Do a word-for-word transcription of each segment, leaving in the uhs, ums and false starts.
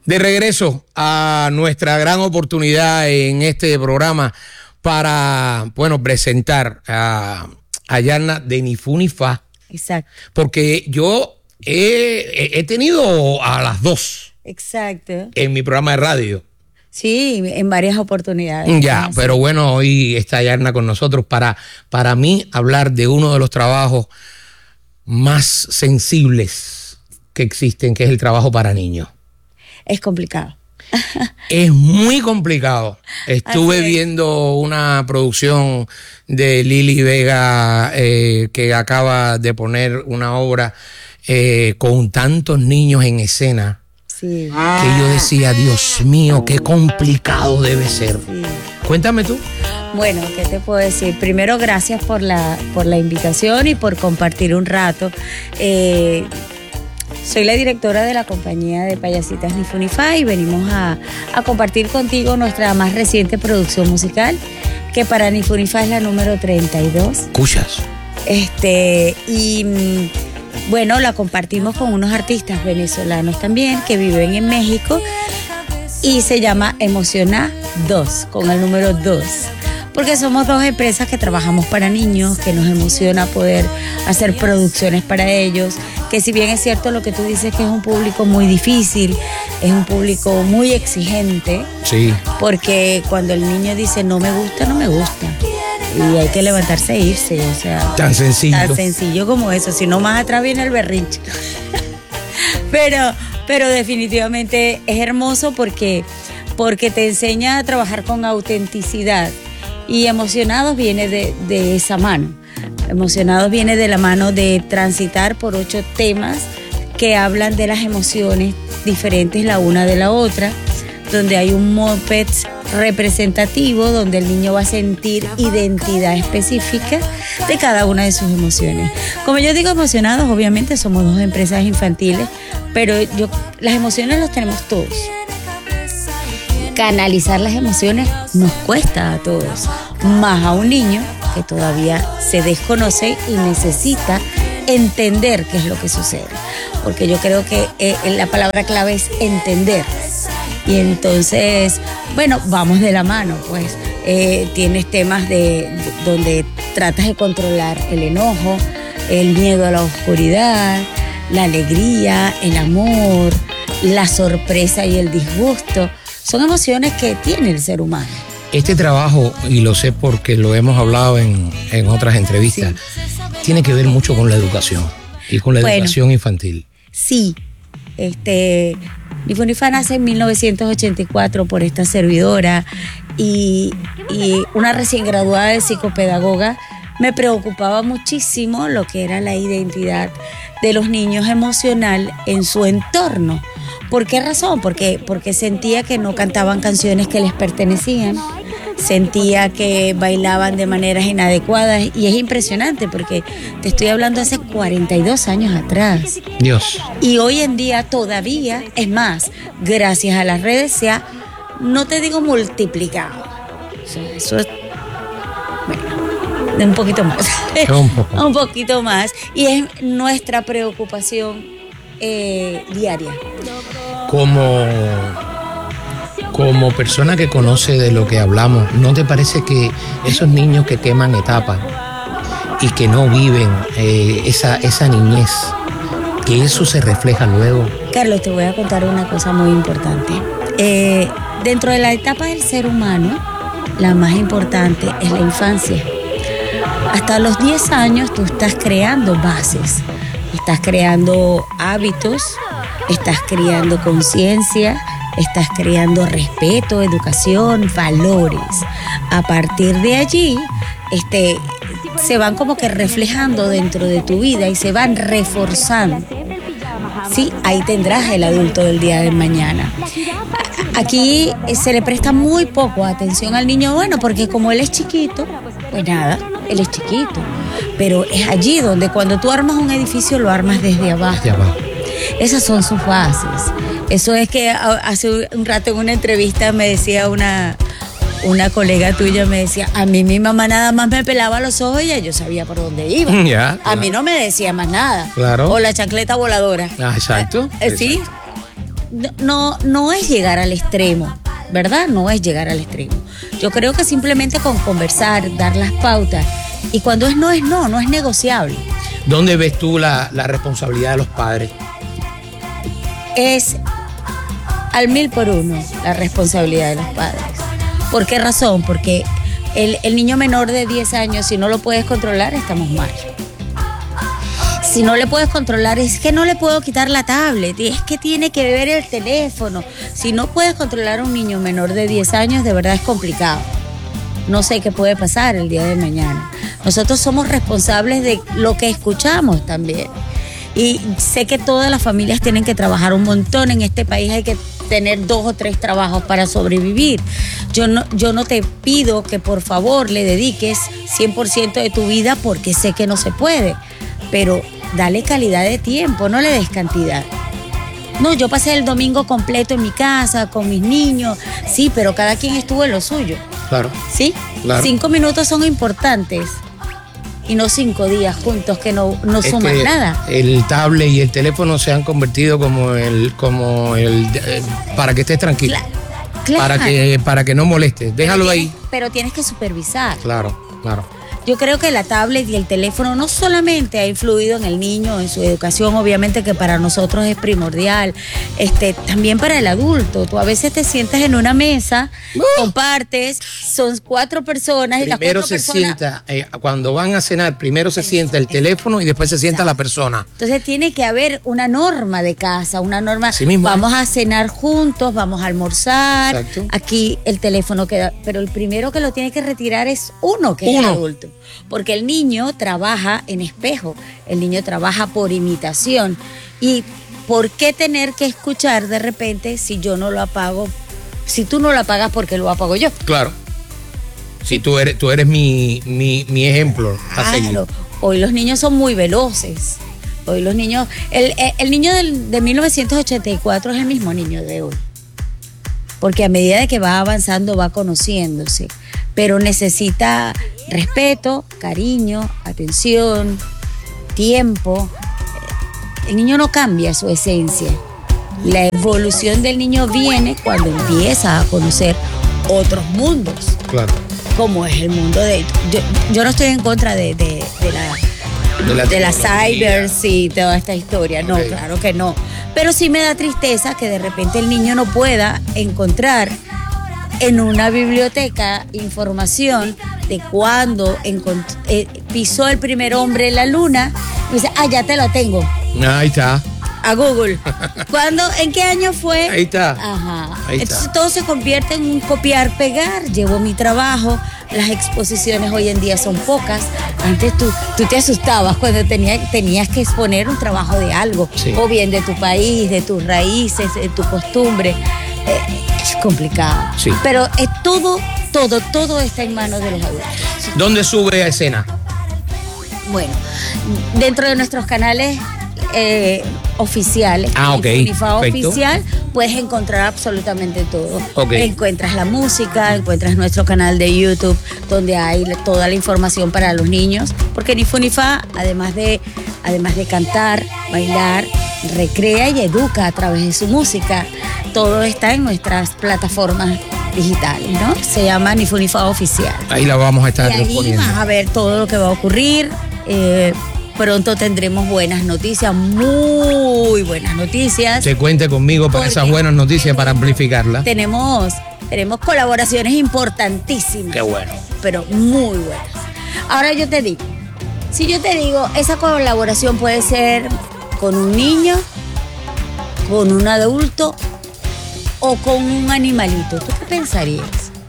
De regreso a nuestra gran oportunidad en este programa para, bueno, presentar a, a Yarna de Ni Fu Ni Fa. Exacto. Porque yo he, he tenido a las dos. Exacto. En mi programa de radio. Sí, en varias oportunidades. Ya, así. Pero bueno, hoy está Yarna con nosotros para, para mí hablar de uno de los trabajos más sensibles que existen, que es el trabajo para niños. Es complicado. Es muy complicado. Estuve viendo una producción de Lili Vega eh, que acaba de poner una obra eh, con tantos niños en escena. Sí. Que yo decía, Dios mío, qué complicado debe ser. Sí. Cuéntame tú. Bueno, ¿qué te puedo decir? Primero, gracias por la, por la invitación y por compartir un rato. Eh, Soy la directora de la compañía de payasitas Ni Fu Ni Fa y venimos a, a compartir contigo nuestra más reciente producción musical, que para Ni Fu Ni Fa es la número treinta y dos. Escuchas. Este, y bueno, la compartimos con unos artistas venezolanos también que viven en México y se llama Emocioná dos, con el número dos. Porque somos dos empresas que trabajamos para niños, que nos emociona poder hacer producciones para ellos, que si bien es cierto lo que tú dices que es un público muy difícil, es un público muy exigente, sí. Porque cuando el niño dice no me gusta, no me gusta. Y hay que levantarse e irse, o sea. Tan sencillo. Tan sencillo como eso, si no más atrás viene el berrinche. pero, pero definitivamente es hermoso porque, porque te enseña a trabajar con autenticidad. Y Emocionados viene de, de esa mano. Emocionados viene de la mano de transitar por ocho temas que hablan de las emociones diferentes la una de la otra, donde hay un moped representativo, donde el niño va a sentir identidad específica de cada una de sus emociones. Como yo digo Emocionados, obviamente somos dos empresas infantiles, pero yo, las emociones las tenemos todos. Canalizar las emociones nos cuesta a todos, más a un niño que todavía se desconoce y necesita entender qué es lo que sucede, porque yo creo que eh, la palabra clave es entender. Y entonces, bueno, vamos de la mano, pues eh, tienes temas de, de donde tratas de controlar el enojo, el miedo a la oscuridad, la alegría, el amor, la sorpresa y el disgusto. Son emociones que tiene el ser humano. Este trabajo, y lo sé porque lo hemos hablado en, en otras entrevistas, sí. Tiene que ver mucho con la educación y con la bueno, educación infantil. Sí, este, Ni Fu Ni Fa nace en mil novecientos ochenta y cuatro por esta servidora y, y una recién graduada de psicopedagoga. Me preocupaba muchísimo lo que era la identidad de los niños emocional en su entorno. ¿Por qué razón? Porque, porque sentía que no cantaban canciones que les pertenecían, sentía que bailaban de maneras inadecuadas y es impresionante porque te estoy hablando hace cuarenta y dos años atrás. Dios. Y hoy en día todavía, es más, gracias a las redes se ha, no te digo multiplicado, o sea, eso es, bueno, un poquito más, un, poco. un poquito más y es nuestra preocupación eh, diaria. Como, como persona que conoce de lo que hablamos, ¿no te parece que esos niños que queman etapas y que no viven eh, esa, esa niñez, que eso se refleja luego? Carlos, te voy a contar una cosa muy importante. Eh, dentro de la etapa del ser humano, la más importante es la infancia. Hasta los diez años tú estás creando bases, estás creando hábitos, estás creando conciencia, estás creando respeto, educación, valores. A partir de allí, este, se van como que reflejando dentro de tu vida y se van reforzando. Sí, ahí tendrás el adulto del día de mañana. Aquí se le presta muy poco atención al niño, bueno, porque como él es chiquito, pues nada, él es chiquito. Pero es allí donde cuando tú armas un edificio, lo armas desde abajo. Desde abajo. Esas son sus bases. Eso es que hace un rato en una entrevista me decía una, una colega tuya, me decía, a mí mi mamá nada más me pelaba los ojos y ya yo sabía por dónde iba. Ya, a claro. mí no me decía más nada. Claro. O la chancleta voladora. Ah, exacto. Eh, sí. no, no es llegar al extremo, ¿verdad? No es llegar al extremo. Yo creo que simplemente con conversar, dar las pautas, y cuando es no, es no, no es negociable. ¿Dónde ves tú la, la responsabilidad de los padres? Es al mil por uno la responsabilidad de los padres. ¿Por qué razón? Porque el, el niño menor de diez años, si no lo puedes controlar, estamos mal. Si no le puedes controlar, es que no le puedo quitar la tablet, es que tiene que ver el teléfono. Si no puedes controlar a un niño menor de diez años, de verdad es complicado. No sé qué puede pasar el día de mañana. Nosotros somos responsables de lo que escuchamos también. Y sé que todas las familias tienen que trabajar un montón. En este país hay que tener dos o tres trabajos para sobrevivir. Yo no, yo no te pido que por favor le dediques cien por ciento de tu vida, porque sé que no se puede. Pero dale calidad de tiempo, no le des cantidad. No, yo pasé el domingo completo en mi casa con mis niños. Sí, pero cada quien estuvo en lo suyo. Claro. ¿Sí? Claro. Cinco minutos son importantes. Y no cinco días juntos que no, no Es suman que nada. El tablet y el teléfono se han convertido como el, como el eh, para que estés tranquilo. Cla- claro. Para que, para que no molestes. Déjalo Pero ahí. tienes- Pero tienes que supervisar. Claro, claro. Yo creo que la tablet y el teléfono no solamente ha influido en el niño, en su educación, obviamente que para nosotros es primordial, este, también para el adulto. Tú a veces te sientas en una mesa, Uh. compartes, son cuatro personas y las Primero cuatro se personas... sienta, eh, cuando van a cenar, primero se sienta el teléfono y después se sienta la persona. Entonces tiene que haber una norma de casa, una norma. Así mismo. Vamos a cenar juntos, vamos a almorzar. Exacto. Aquí el teléfono queda, pero el primero que lo tiene que retirar es uno, que es Uno. el adulto. Porque el niño trabaja en espejo, el niño trabaja por imitación. ¿Y por qué tener que escuchar de repente si yo no lo apago? Si tú no lo apagas, ¿por qué lo apago yo? Claro. Si tú eres, tú eres mi, mi, mi ejemplo a seguir. Claro, hoy los niños son muy veloces. Hoy los niños, el, el, el niño del, de mil novecientos ochenta y cuatro es el mismo niño de hoy. Porque a medida de que va avanzando, va conociéndose. Pero necesita respeto, cariño, atención, tiempo. El niño no cambia su esencia. La evolución del niño viene cuando empieza a conocer otros mundos, Claro. como es el mundo de... Yo, yo no estoy en contra de, de, de la, De la de la tecnología. cyber, sí, toda esta historia. No, Ok. claro que no. Pero sí me da tristeza que de repente el niño no pueda encontrar en una biblioteca información de cuándo encont- eh, pisó el primer hombre en la luna. Y dice, ah, ya te lo tengo. Ahí está. A Google. ¿Cuándo? ¿En qué año fue? Ahí está. Ajá. Ahí está. Entonces todo se convierte en un copiar, pegar. Llevo mi trabajo. Las exposiciones hoy en día son pocas. Antes tú, tú te asustabas cuando tenía, tenías que exponer un trabajo de algo. Sí. O bien de tu país, de tus raíces, de tu costumbre. Eh, es complicado. Sí. Pero es todo, todo, todo está en manos de los adultos. ¿Dónde sube a escena? Bueno, dentro de nuestros canales eh, oficiales, Ah, ok, Infonifá perfecto. oficial, puedes encontrar absolutamente todo. Ok. Encuentras la música, encuentras nuestro canal de YouTube, donde hay la- toda la información para los niños, porque en Infonifá, además de, además de cantar, bailar, recrea y educa a través de su música. Todo está en nuestras plataformas digitales, ¿no? Se llama Infonifá oficial. Ahí la vamos a estar Y ahí poniendo. vas a ver todo lo que va a ocurrir. Eh, pronto tendremos buenas noticias, muy buenas noticias. Se cuente conmigo para Porque esas buenas noticias, para amplificarla. Tenemos, tenemos colaboraciones importantísimas, Qué bueno. pero muy buenas. Ahora yo te digo, si yo te digo, esa colaboración puede ser con un niño, con un adulto o con un animalito, ¿tú qué pensarías?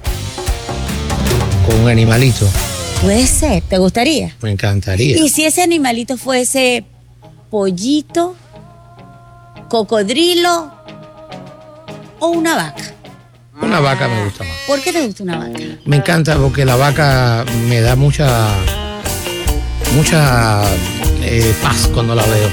Con un animalito. Puede ser, ¿te gustaría? Me encantaría. Y si ese animalito fuese pollito, cocodrilo o una vaca. Una vaca me gusta más. ¿Por qué te gusta una vaca? Me encanta porque la vaca me da mucha mucha eh, paz cuando la veo.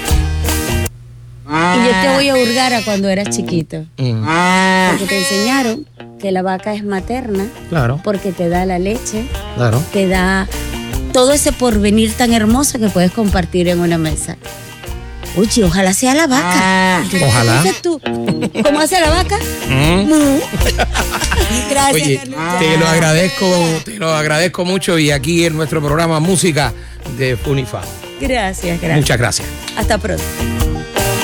Y yo te voy a hurgar a cuando eras chiquito. Mm, Porque te enseñaron que la vaca es materna, claro, porque te da la leche, claro. te da todo ese porvenir tan hermoso que puedes compartir en una mesa. Oye, ojalá sea la vaca. Ah, ojalá. Tú, ¿cómo hace la vaca? Mm. Gracias, Oye, Carlucha. te lo agradezco, te lo agradezco mucho y aquí en nuestro programa Música de Funifa. Gracias, gracias. Muchas gracias. Hasta pronto.